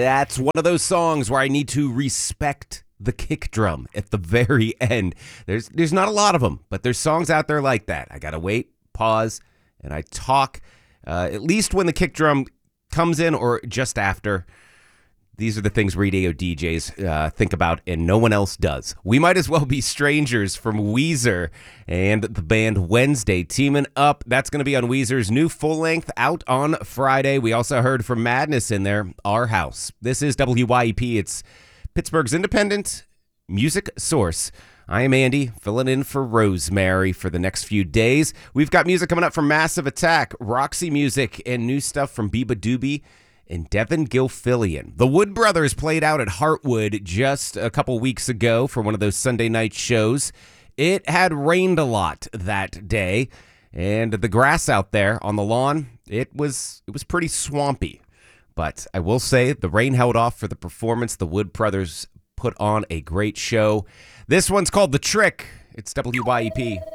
That's one of those songs where I need to respect the kick drum at the very end. There's not a lot of them, but there's songs out there like that. I gotta wait, pause, and I talk at least when the kick drum comes in or just after. These are the things radio DJs think about, and no one else does. We Might As Well Be Strangers from Weezer and the band Wednesday teaming up. That's going to be on Weezer's new full length out on Friday. We also heard from Madness in there, Our House. This is WYEP. It's Pittsburgh's independent music source. I am Andy, filling in for Rosemary for the next few days. We've got music coming up from Massive Attack, Roxy Music, and new stuff from Biba Doobie and Devin Gilfillian. The Wood Brothers played out at Heartwood just a couple weeks ago for one of those Sunday night shows. It had rained a lot that day, and the grass out there on the lawn, it was pretty swampy. But I will say the rain held off for the performance. The Wood Brothers put on a great show. This one's called The Trick. It's WYEP.